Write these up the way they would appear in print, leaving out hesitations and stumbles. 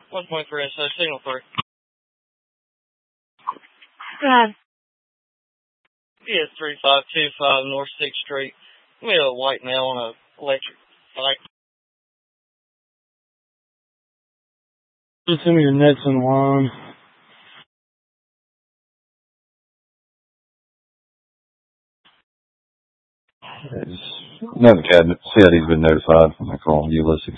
1.3 inch, signal 3. Go ahead. PS 3525 North 6th Street. Give me a white male on an electric bike. Just send me your nets and line. No, the cabinet. CID's been notified. I call Ulysses.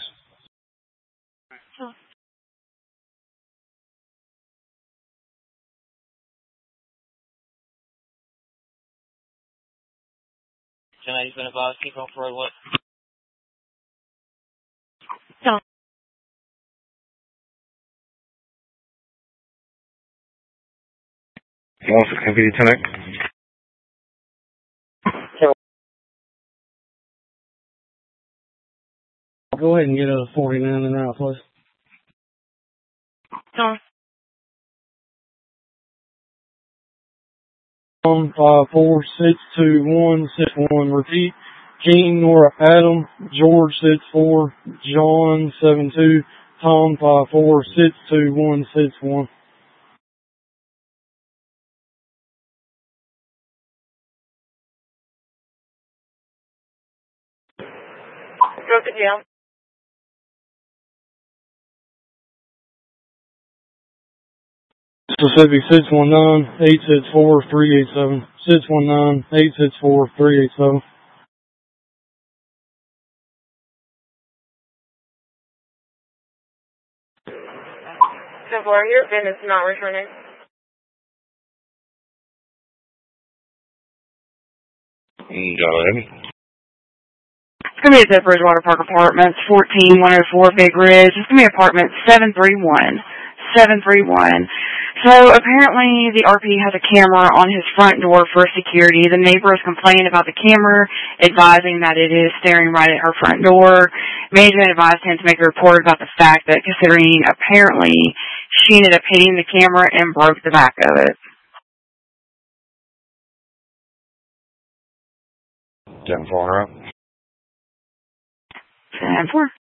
He's been advised keep on for what? No. What's the MPD 10X? Go ahead and get a 49 and out, please. No. 154-621-61. Repeat. Jean, Nora, Adam, George 64, John 72, Tom 54-621-61. Broke it down. Mississippi 619-864-387. 619-864-387. So far, your VIN is not returning. It's going to be at the Bridgewater Park Apartments, 14104 Big Ridge. It's going to be apartment 731. 731. So apparently the RP has a camera on his front door for security. The neighbor is complaining about the camera, advising that it is staring right at her front door. Management advised him to make a report about the fact that considering apparently she ended up hitting the camera and broke the back of it. 10-4 up. 10-4.